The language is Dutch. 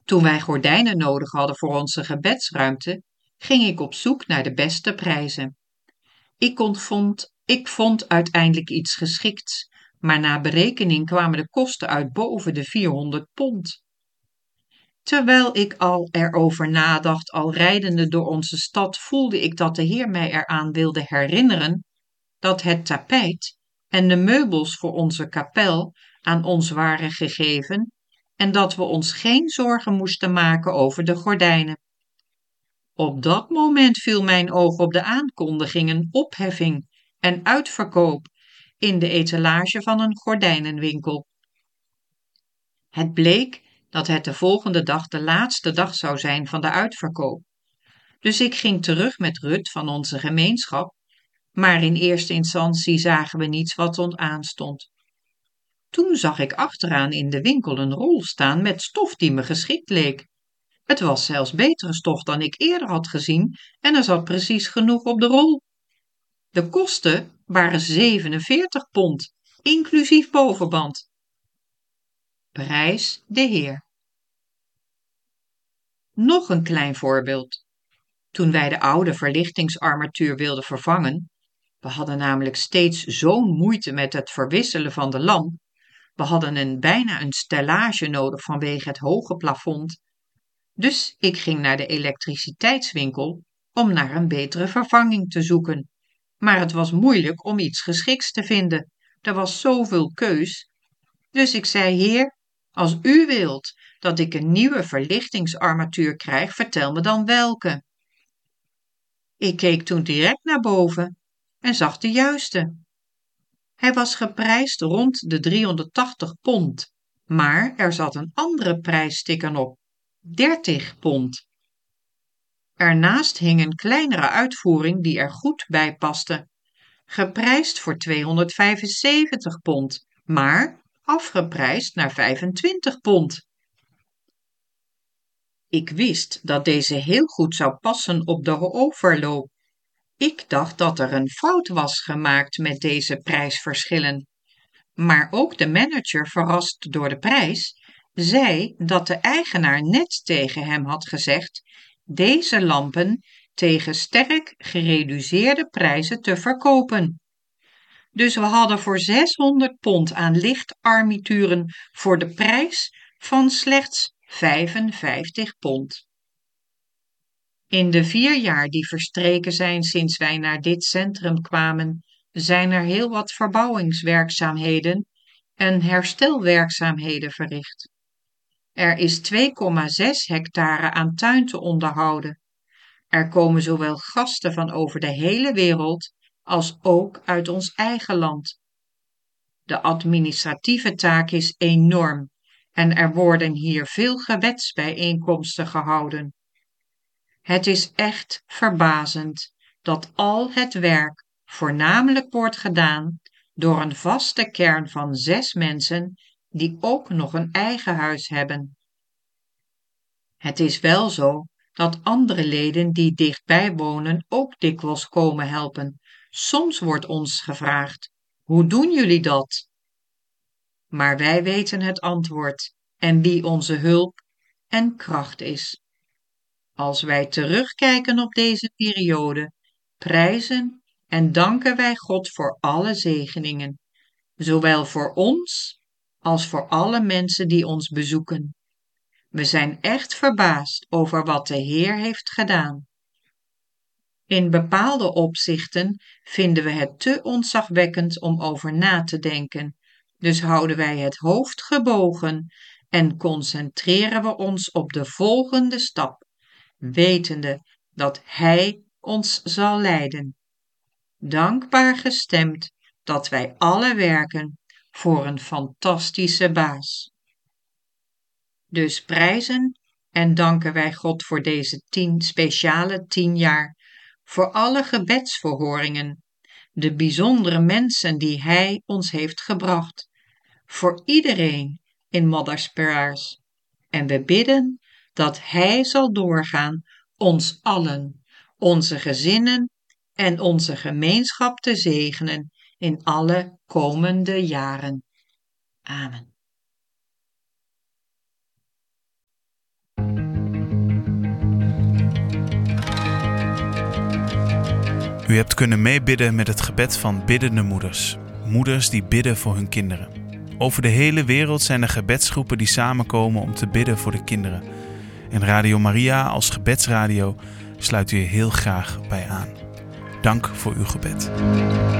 Toen wij gordijnen nodig hadden voor onze gebedsruimte, ging ik op zoek naar de beste prijzen. Ik vond uiteindelijk iets geschikts, maar na berekening kwamen de kosten uit boven de 400 pond. Terwijl ik al erover nadacht, al rijdende door onze stad, voelde ik dat de Heer mij eraan wilde herinneren dat het tapijt en de meubels voor onze kapel aan ons waren gegeven en dat we ons geen zorgen moesten maken over de gordijnen. Op dat moment viel mijn oog op de aankondigingen, opheffing en uitverkoop in de etalage van een gordijnenwinkel. Het bleek dat het de volgende dag de laatste dag zou zijn van de uitverkoop. Dus ik ging terug met Rut van onze gemeenschap, maar in eerste instantie zagen we niets wat ons aanstond. Toen zag ik achteraan in de winkel een rol staan met stof die me geschikt leek. Het was zelfs betere stof dan ik eerder had gezien en er zat precies genoeg op de rol. De kosten waren 47 pond, inclusief bovenband. Prijs de Heer. Nog een klein voorbeeld. Toen wij de oude verlichtingsarmatuur wilden vervangen, we hadden namelijk steeds zo'n moeite met het verwisselen van de lamp, we hadden bijna een stellage nodig vanwege het hoge plafond. Dus ik ging naar de elektriciteitswinkel om naar een betere vervanging te zoeken. Maar het was moeilijk om iets geschikts te vinden. Er was zoveel keus. Dus ik zei: Heer, als u wilt dat ik een nieuwe verlichtingsarmatuur krijg, vertel me dan welke. Ik keek toen direct naar boven en zag de juiste. Hij was geprijsd rond de 380 pond, maar er zat een andere prijssticker op, 30 pond. Ernaast hing een kleinere uitvoering die er goed bij paste, geprijsd voor 275 pond, maar afgeprijsd naar 25 pond. Ik wist dat deze heel goed zou passen op de overloop. Ik dacht dat er een fout was gemaakt met deze prijsverschillen. Maar ook de manager, verrast door de prijs, zei dat de eigenaar net tegen hem had gezegd deze lampen tegen sterk gereduceerde prijzen te verkopen. Dus we hadden voor 600 pond aan lichtarmaturen voor de prijs van slechts 55 pond. In de 4 jaar die verstreken zijn sinds wij naar dit centrum kwamen, zijn er heel wat verbouwingswerkzaamheden en herstelwerkzaamheden verricht. Er is 2,6 hectare aan tuin te onderhouden. Er komen zowel gasten van over de hele wereld als ook uit ons eigen land. De administratieve taak is enorm en er worden hier veel gebedsbijeenkomsten gehouden. Het is echt verbazend dat al het werk voornamelijk wordt gedaan door een vaste kern van 6 mensen die ook nog een eigen huis hebben. Het is wel zo dat andere leden die dichtbij wonen ook dikwijls komen helpen. Soms wordt ons gevraagd: hoe doen jullie dat? Maar wij weten het antwoord en wie onze hulp en kracht is. Als wij terugkijken op deze periode, prijzen en danken wij God voor alle zegeningen, zowel voor ons als voor alle mensen die ons bezoeken. We zijn echt verbaasd over wat de Heer heeft gedaan. In bepaalde opzichten vinden we het te ontzagwekkend om over na te denken, dus houden wij het hoofd gebogen en concentreren we ons op de volgende stap, wetende dat Hij ons zal leiden. Dankbaar gestemd dat wij alle werken voor een fantastische baas. Dus prijzen en danken wij God voor deze speciale 10 jaar, voor alle gebedsverhoringen, de bijzondere mensen die Hij ons heeft gebracht, voor iedereen in Mother's Prayers. En we bidden dat Hij zal doorgaan ons allen, onze gezinnen en onze gemeenschap te zegenen in alle komende jaren. Amen. U hebt kunnen meebidden met het gebed van biddende moeders. Moeders die bidden voor hun kinderen. Over de hele wereld zijn er gebedsgroepen die samenkomen om te bidden voor de kinderen. En Radio Maria als gebedsradio sluit u heel graag bij aan. Dank voor uw gebed.